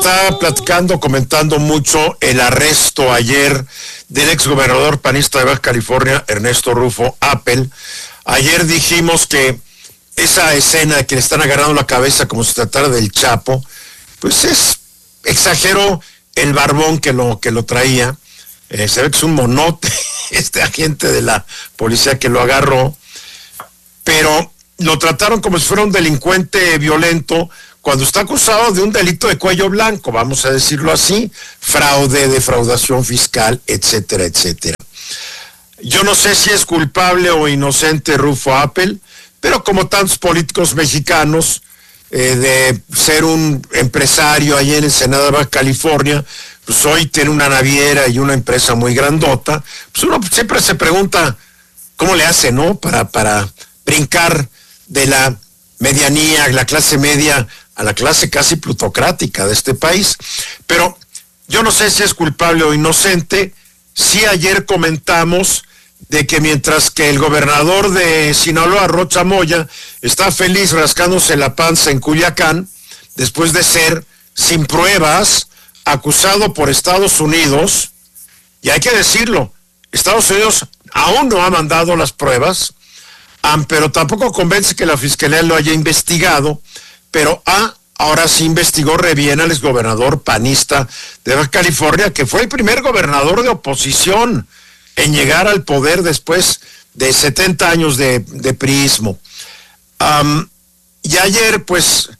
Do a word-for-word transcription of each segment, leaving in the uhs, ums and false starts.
Estaba platicando, comentando mucho el arresto ayer del exgobernador panista de Baja California, Ernesto Rufo Appel. Ayer dijimos que esa escena de que le están agarrando la cabeza como si tratara del Chapo, pues es, exageró el barbón que lo, que lo traía. Eh, se ve que es un monote este agente de la policía que lo agarró, pero lo trataron como si fuera un delincuente violento, cuando está acusado de un delito de cuello blanco, vamos a decirlo así, fraude, defraudación fiscal, etcétera, etcétera. Yo no sé si es culpable o inocente Rufo Appel, pero como tantos políticos mexicanos, eh, de ser un empresario allí en Ensenada, Baja California, pues hoy tiene una naviera y una empresa muy grandota, pues uno siempre se pregunta cómo le hace, ¿no? Para, para brincar de la medianía, la clase media, a la clase casi plutocrática de este país. Pero yo no sé si es culpable o inocente. Sí, ayer comentamos de que mientras que el gobernador de Sinaloa, Rocha Moya, está feliz rascándose la panza en Culiacán, después de ser, sin pruebas, acusado por Estados Unidos, y hay que decirlo, Estados Unidos aún no ha mandado las pruebas, um, pero tampoco convence que la Fiscalía lo haya investigado, pero ah, ahora sí investigó re bien al exgobernador panista de Baja California, que fue el primer gobernador de oposición en llegar al poder después de setenta años de, de priismo. Um, y ayer, pues,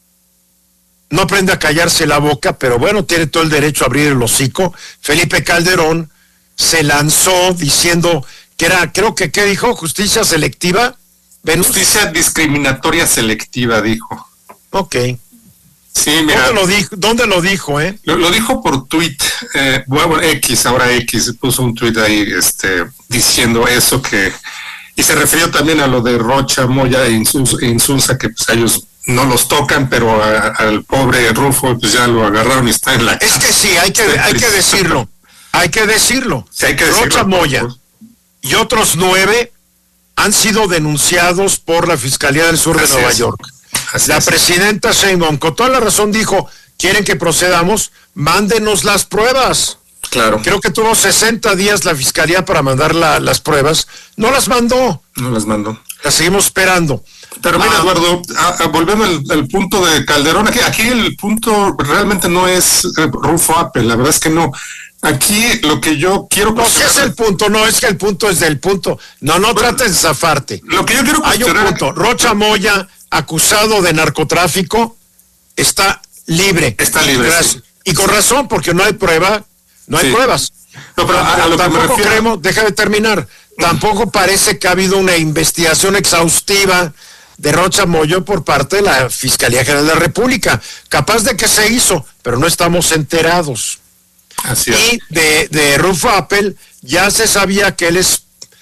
no aprende a callarse la boca, pero bueno, tiene todo el derecho a abrir el hocico. Felipe Calderón se lanzó diciendo que era, creo que, ¿qué dijo? ¿Justicia selectiva? ¿Venus? Justicia discriminatoria selectiva, dijo. Ok. Sí, mira. ¿Dónde lo dijo? ¿Dónde lo dijo, eh? Lo, lo dijo por tweet, eh, bueno, X, ahora X, puso un tweet ahí, este, diciendo eso que, y se refirió también a lo de Rocha, Moya e Insunza, que pues ellos no los tocan, pero a, al pobre Rufo pues ya lo agarraron y está en la... Es que sí, hay que, hay que decirlo, hay que decirlo. Sí, hay que decirlo. Rocha Moya y otros nueve han sido denunciados por la Fiscalía del Sur de Así Nueva es. York. Así la es. presidenta Sheinbaum, con toda la razón, dijo, quieren que procedamos, mándenos las pruebas. Claro. Creo que tuvo sesenta días la Fiscalía para mandar la, las pruebas. No las mandó. No las mandó. Las seguimos esperando. Pero mira, Ah. Eduardo, a, a, volviendo al, al punto de Calderón, aquí, aquí el punto realmente no es eh, Rufo Appel, la verdad es que no. Aquí lo que yo quiero... No, si es el punto, no, es que el punto es del punto. No, no Bueno, trates de zafarte. Lo que yo quiero Hay un punto. Rocha Moya, acusado de narcotráfico, está libre. Está libre, Gracias. sí. Y con razón, porque no hay prueba, no hay Sí. pruebas. No, pero a, a lo que me Tampoco refiero... creemos, deja de terminar, tampoco parece que ha habido una investigación exhaustiva de Rocha Moya por parte de la Fiscalía General de la República. Capaz de que se hizo, pero no estamos enterados. Así es. Y de, de Rufo Appel ya se sabía que él es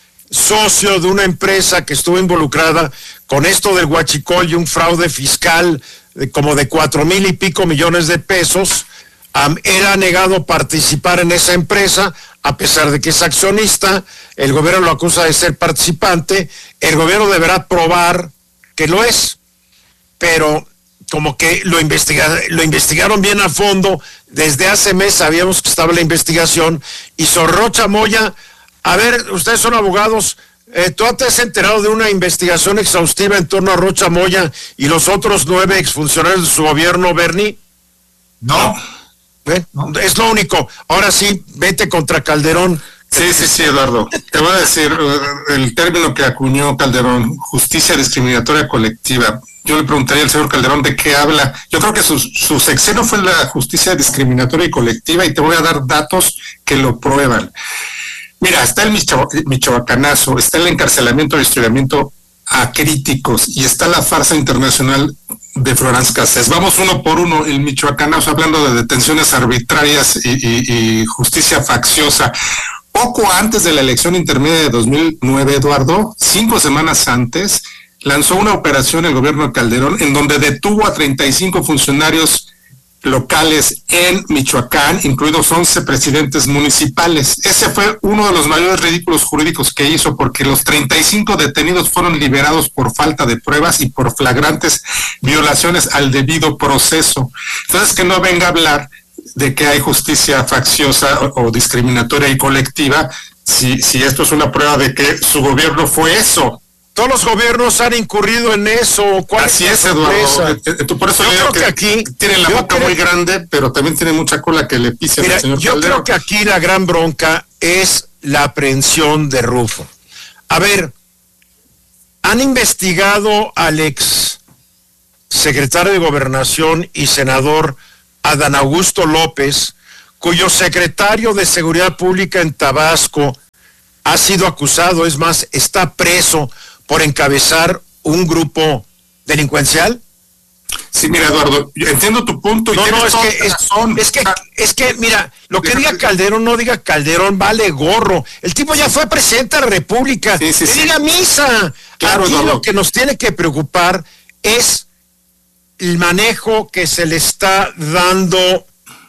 socio de una empresa que estuvo involucrada con esto del huachicol y un fraude fiscal de como de cuatro mil y pico millones de pesos. Um, era negado participar en esa empresa, a pesar de que es accionista. El gobierno lo acusa de ser participante. El gobierno deberá probar que lo es, pero como que lo, investiga, lo investigaron bien a fondo. Desde hace meses sabíamos que estaba la investigación. Y Rocha Moya, a ver, ustedes son abogados, eh, ¿tú te has enterado de una investigación exhaustiva en torno a Rocha Moya y los otros nueve exfuncionarios de su gobierno, Bernie? No. ¿Eh? No. Es lo único. Ahora sí, vete contra Calderón. Sí, sí, sí, Eduardo. Te voy a decir uh, el término que acuñó Calderón, justicia discriminatoria colectiva. Yo le preguntaría al señor Calderón de qué habla. Yo creo que su, su sexenio fue la justicia discriminatoria y colectiva, y te voy a dar datos que lo prueban. Mira, está el micho, michoacanazo, está el encarcelamiento y estudiamiento a críticos, y está la farsa internacional de Florence Cassés. Vamos uno por uno. El michoacanazo, hablando de detenciones arbitrarias y, y, y justicia facciosa. Poco antes de la elección intermedia de dos mil nueve, Eduardo, cinco semanas antes, lanzó una operación el gobierno de Calderón en donde detuvo a treinta y cinco funcionarios locales en Michoacán, incluidos once presidentes municipales. Ese fue uno de los mayores ridículos jurídicos que hizo, porque los treinta y cinco detenidos fueron liberados por falta de pruebas y por flagrantes violaciones al debido proceso. Entonces, que no venga a hablar de que hay justicia facciosa o, o discriminatoria y colectiva, si, si esto es una prueba de que su gobierno fue eso. Todos los gobiernos han incurrido en eso. ¿Cuál Así es, Eduardo. Por eso yo creo que, que aquí tienen la boca creo, muy grande, pero también tiene mucha cola que le pise al señor Yo Calderón. creo que aquí la gran bronca es la aprehensión de Rufo. A ver, han investigado al ex secretario de Gobernación y senador Adán Augusto López, cuyo secretario de Seguridad Pública en Tabasco ha sido acusado, es más, está preso por encabezar un grupo delincuencial. Sí, mira, Eduardo, yo entiendo tu punto. Y no, no, es que, es, es que, es que, mira, lo que diga Calderón, no diga Calderón, vale gorro. El tipo ya fue presidente de la República. Sí, sí, que sí. Diga misa. Claro, aquí Eduardo. Lo que nos tiene que preocupar es el manejo que se le está dando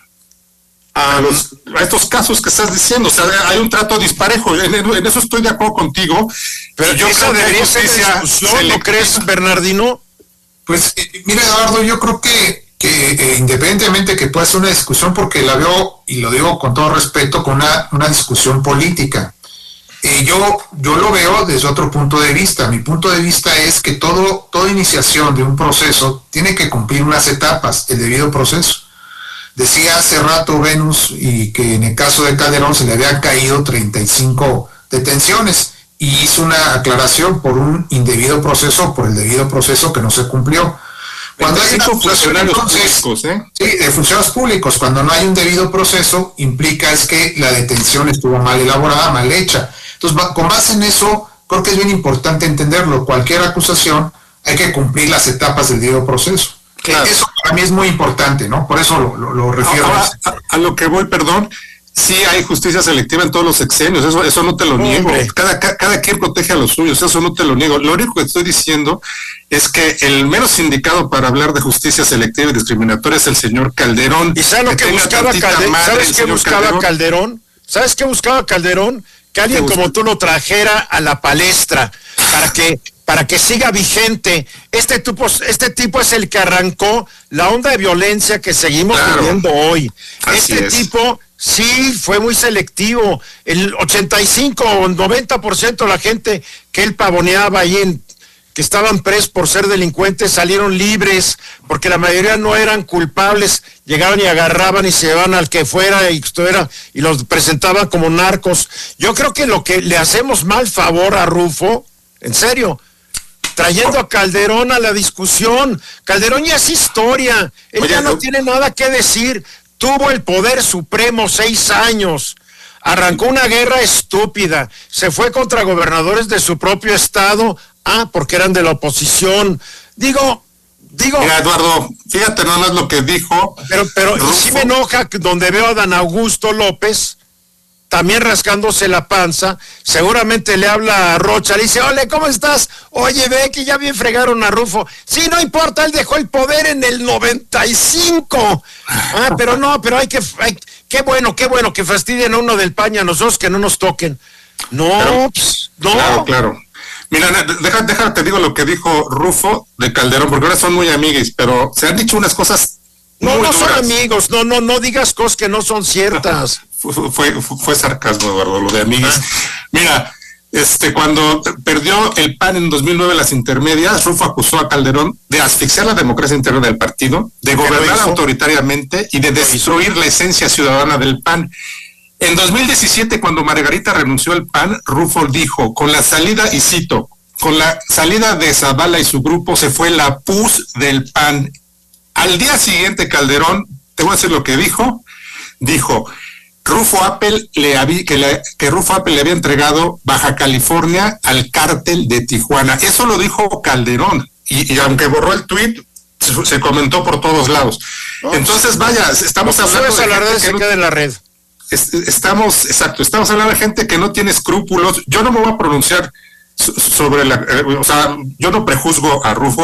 a, los, a estos casos que estás diciendo. O sea, hay un trato disparejo, en, en eso estoy de acuerdo contigo, pero yo creo que debería ser discusión, ¿no crees, Bernardino? Pues eh, mira, Eduardo, yo creo que, que eh, independientemente que pueda ser una discusión, porque la veo, y lo digo con todo respeto, con una, una discusión política. Eh, yo, yo lo veo desde otro punto de vista. Mi punto de vista es que todo, toda iniciación de un proceso tiene que cumplir unas etapas, el debido proceso. Decía hace rato Venus y que en el caso de Calderón se le habían caído treinta y cinco detenciones y hizo una aclaración por un indebido proceso, por el debido proceso que no se cumplió. Cuando hay funcionarios entonces, públicos, ¿eh? Sí, de funcionarios públicos, cuando no hay un debido proceso, implica es que la detención estuvo mal elaborada, mal hecha. Entonces, con base en eso, creo que es bien importante entenderlo. Cualquier acusación hay que cumplir las etapas del debido proceso. Claro. Eso para mí es muy importante, ¿no? Por eso lo, lo, lo refiero. A, a, a lo que voy, perdón, sí hay justicia selectiva en todos los sexenios, eso, eso no te lo niego. Cada, cada, cada quien protege a los suyos, eso no te lo niego. Lo único que estoy diciendo es que el menos indicado para hablar de justicia selectiva y discriminatoria es el señor Calderón. ¿Y sabes lo que, que buscaba Calderón? ¿Sabes qué buscaba Calderón? Calderón? ¿Sabes qué buscaba Calderón? Que alguien como tú lo trajera a la palestra para que para que siga vigente. Este tipo, este tipo es el que arrancó la onda de violencia que seguimos claro. viviendo hoy. Así este es. tipo, sí, fue muy selectivo. El ochenta y cinco o noventa por ciento de la gente que él pavoneaba ahí, en, que estaban presos por ser delincuentes, salieron libres, porque la mayoría no eran culpables. Llegaban y agarraban y se llevaban al que fuera y, esto era, y los presentaban como narcos. Yo creo que lo que le hacemos mal favor a Rufo, en serio, trayendo a Calderón a la discusión. Calderón ya es historia, él Oye, ya no, no tiene nada que decir. Tuvo el poder supremo seis años, arrancó una guerra estúpida, se fue contra gobernadores de su propio estado, ah, porque eran de la oposición. Digo, digo... Mira, Eduardo, fíjate nada más lo que dijo. Pero, pero y sí me enoja donde veo a Dan Augusto López también rascándose la panza, seguramente le habla a Rocha, le dice, ole, ¿cómo estás? Oye, ve que ya bien fregaron a Rufo. Sí, no importa, él dejó el poder en el noventa y cinco. Ah, pero no, pero hay que, hay, qué bueno, qué bueno que fastidien a uno del paño, a nosotros que no nos toquen. No, claro, pss, no. Claro, claro. Mira, déjate, déjate, te digo lo que dijo Rufo de Calderón, porque ahora son muy amiguis, pero se han dicho unas cosas No, muy no duras. son amigos, no, no, no digas cosas que no son ciertas. Fue, fue, fue sarcasmo, Eduardo, lo de amiguis. Mira, este, cuando perdió el P A N en dos mil nueve las intermedias, Rufo acusó a Calderón de asfixiar la democracia interna del partido, de gobernar autoritariamente y de destruir la esencia ciudadana del P A N. En dos mil diecisiete, cuando Margarita renunció al P A N, Rufo dijo, con la salida, y cito, con la salida de Zavala y su grupo se fue la pus del P A N. Al día siguiente, Calderón, te voy a decir lo que dijo, dijo, Rufo Apple le había, que, le, que Rufo Apple le había entregado Baja California al cártel de Tijuana. Eso lo dijo Calderón, y, y aunque borró el tuit, se, se comentó por todos lados. No, Entonces, vaya, estamos no, hablando de la red gente se que no, queda en la red. Es, estamos, exacto, estamos hablando de gente que no tiene escrúpulos. Yo no me voy a pronunciar sobre la, eh, o sea, yo no prejuzgo a Rufo,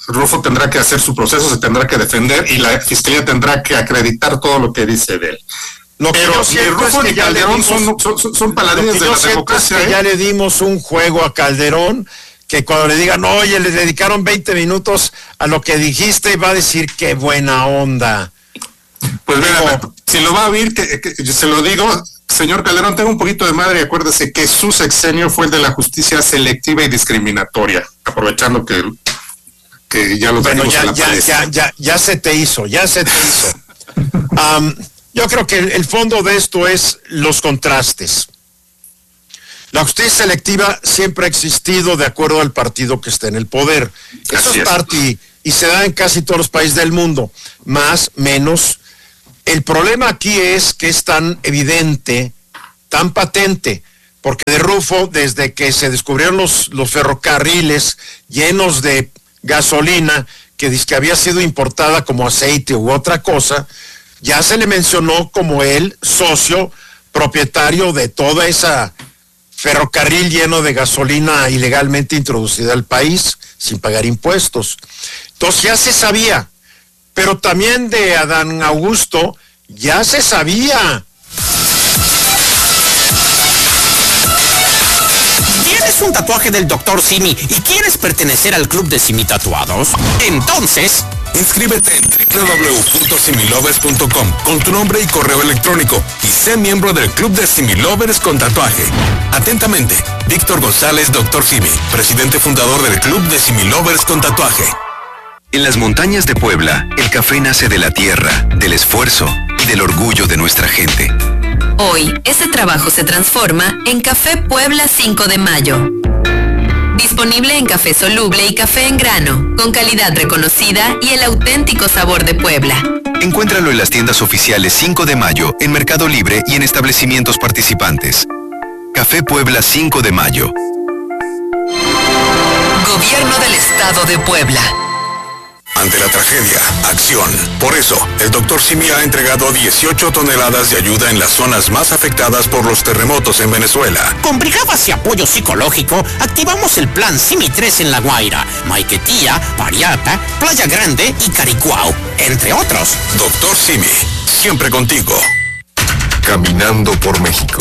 Rufo tendrá que hacer su proceso, se tendrá que defender y la fiscalía tendrá que acreditar todo lo que dice de él. Lo que Pero yo ni siento Rufo es que ni ya le Calderón dimos, son, son, son, son paladines lo que de yo la siento democracia. es que ¿eh? ya le dimos un juego a Calderón, que cuando le digan, oye, le dedicaron veinte minutos a lo que dijiste, va a decir qué buena onda. Pues Digo, mira, si lo va a oír, que, que, se lo digo, señor Calderón, tenga un poquito de madre y acuérdese que su sexenio fue el de la justicia selectiva y discriminatoria, aprovechando que, que ya lo bueno, tenemos ya, a la ya, palestra. ya, ya, ya se te hizo, ya se te hizo. Um, yo creo que el, el fondo de esto es los contrastes. La justicia selectiva siempre ha existido de acuerdo al partido que esté en el poder. Eso Así es es. parte y, y se da en casi todos los países del mundo, más, menos. El problema aquí es que es tan evidente, tan patente, porque de Rufo, desde que se descubrieron los, los ferrocarriles llenos de gasolina, que dice que había sido importada como aceite u otra cosa, ya se le mencionó como el socio propietario de toda esa ferrocarril lleno de gasolina ilegalmente introducida al país sin pagar impuestos. Entonces ya se sabía, pero también de Adán Augusto ya se sabía. ¿Tienes un tatuaje del doctor Simi y quieres pertenecer al club de Simi Tatuados? Entonces, inscríbete en doble u doble u doble u punto similovers punto com con tu nombre y correo electrónico y sé miembro del club de Similovers con tatuaje. Atentamente, Víctor González, doctor Simi, presidente fundador del club de Similovers con tatuaje. En las montañas de Puebla, el café nace de la tierra, del esfuerzo y del orgullo de nuestra gente. Hoy, ese trabajo se transforma en Café Puebla cinco de mayo. Disponible en café soluble y café en grano, con calidad reconocida y el auténtico sabor de Puebla. Encuéntralo en las tiendas oficiales cinco de mayo, en Mercado Libre y en establecimientos participantes. Café Puebla cinco de mayo. Gobierno del Estado de Puebla. Ante la tragedia, acción. Por eso, el doctor Simi ha entregado dieciocho toneladas de ayuda en las zonas más afectadas por los terremotos en Venezuela. con brigadas y apoyo psicológico, activamos el plan Simi tres en La Guaira, Maiquetía, Pariata, Playa Grande y Caricuao, entre otros. Doctor Simi, siempre contigo. Caminando por México.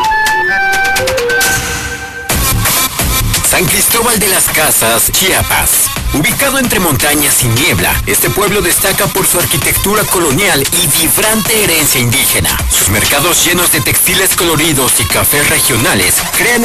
San Cristóbal de las Casas, Chiapas. Ubicado entre montañas y niebla, este pueblo destaca por su arquitectura colonial y vibrante herencia indígena. Sus mercados llenos de textiles coloridos y cafés regionales crean